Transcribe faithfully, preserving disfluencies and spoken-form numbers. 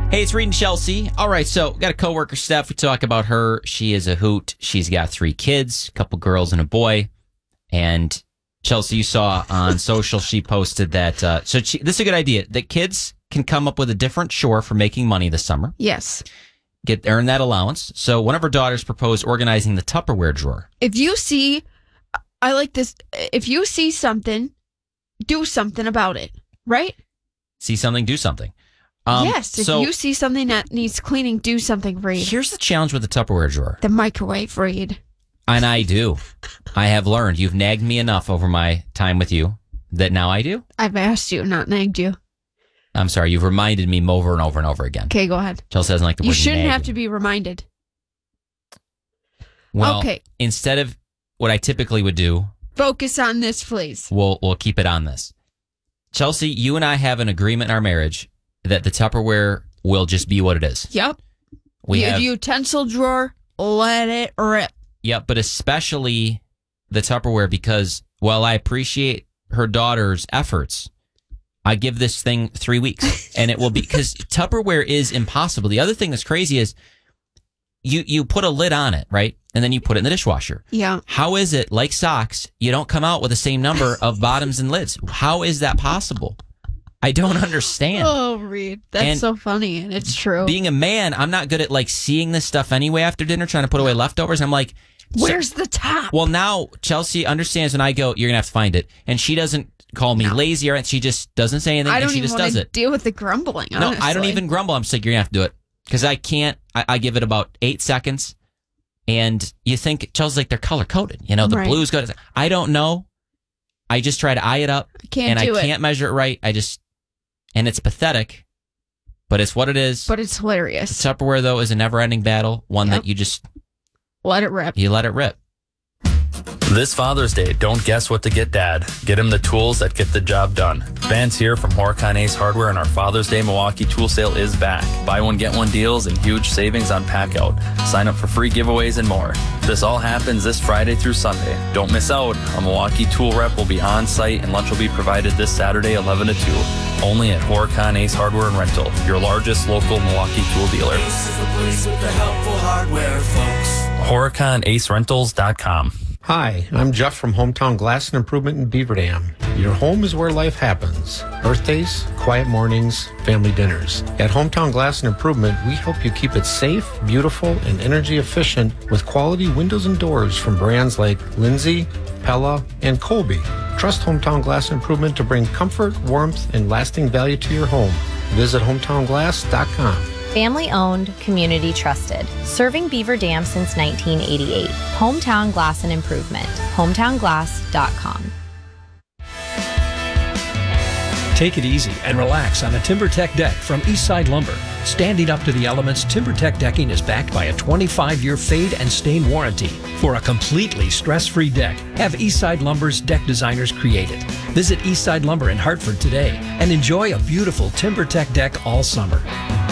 Hey, it's Reed and Chelsea. All right, so got a coworker, Steph. We talk about her. She is a hoot. She's got three kids, a couple girls and a boy. And Chelsea, you saw on social, she posted that. Uh, so she, this is a good idea. That kids can come up with a different chore for making money this summer. Yes. Get earn that allowance. So one of her daughters proposed organizing the Tupperware drawer. If you see, I like this. If you see something, do something about it. Right? See something, do something. Um, yes. If so you see something that needs cleaning, do something, Reed. Here's the challenge with the Tupperware drawer. The microwave, Reed. And I do. I have learned. You've nagged me enough over my time with you that now I do. I've asked you, not nagged you. I'm sorry. You've reminded me over and over and over again. Okay, go ahead. Chelsea doesn't like the word You shouldn't nagging. have to be reminded. Well, okay. Instead of what I typically would do, focus on this, please. We'll we'll keep it on this. Chelsea, you and I have an agreement in our marriage that the Tupperware will just be what it is. Yep. We the have, utensil drawer, let it rip. Yep, but especially the Tupperware because while I appreciate her daughter's efforts, I give this thing three weeks and it will be because Tupperware is impossible. The other thing that's crazy is you you put a lid on it, right? And then you put it in the dishwasher. Yeah. How is it, like socks, you don't come out with the same number of bottoms and lids? How is that possible? I don't understand. Oh, Reed, that's and so funny, and it's true. Being a man, I'm not good at like seeing this stuff anyway after dinner, trying to put away leftovers. I'm like, where's so, the top? Well, now Chelsea understands when I go, you're gonna have to find it, and she doesn't call me no. lazy or she just doesn't say anything. I don't and she even just want does to it. deal with the grumbling. No, honestly. I don't even grumble. I'm just like, you're gonna have to do it because I can't. I, I give it about eight seconds, and you think Chelsea's like they're color coded. You know, the right. blue's good. I don't know. I just try to eye it up, I can't and do I it. can't measure it right. I just. And it's pathetic, but it's what it is. But it's hilarious. Tupperware, though, is a never-ending battle, one yep. that you just... Let it rip. You let it rip. This Father's Day, don't guess what to get Dad. Get him the tools that get the job done. Vance here from Horicon Ace Hardware, and our Father's Day Milwaukee tool sale is back. Buy one, get one deals and huge savings on pack-out. Sign up for free giveaways and more. This all happens this Friday through Sunday. Don't miss out. A Milwaukee tool rep will be on site, and lunch will be provided this Saturday, eleven to two. Only at Horicon Ace Hardware and Rental, your largest local Milwaukee tool dealer. Ace is the place with the helpful hardware, folks. Horicon Ace Rentals dot com. Hi, I'm Jeff from Hometown Glass and Improvement in Beaver Dam. Your home is where life happens. Birthdays, quiet mornings, family dinners. At Hometown Glass and Improvement, we help you keep it safe, beautiful, and energy efficient with quality windows and doors from brands like Lindsay, Pella, and Colby. Trust Hometown Glass and Improvement to bring comfort, warmth, and lasting value to your home. Visit hometown glass dot com. Family owned, community trusted. Serving Beaver Dam since nineteen eighty-eight. Hometown Glass and Improvement. hometown glass dot com. Take it easy and relax on a TimberTech deck from Eastside Lumber. Standing up to the elements, TimberTech decking is backed by a twenty-five year fade and stain warranty. For a completely stress-free deck, have Eastside Lumber's deck designers create it. Visit Eastside Lumber in Hartford today and enjoy a beautiful TimberTech deck all summer.